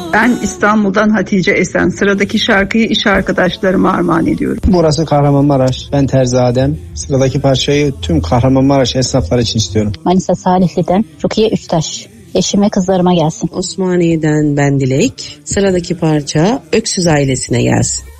Ben İstanbul'dan Hatice Esen. Sıradaki şarkıyı iş arkadaşlarıma armağan ediyorum. Burası Kahramanmaraş. Ben Terzi Adem. Sıradaki parçayı tüm Kahramanmaraş esnafları için istiyorum. Manisa Salihli'den Rukiye Üçtaş. Eşime kızlarıma gelsin. Osmaniye'den ben Dilek. Sıradaki parça Öksüz ailesine gelsin.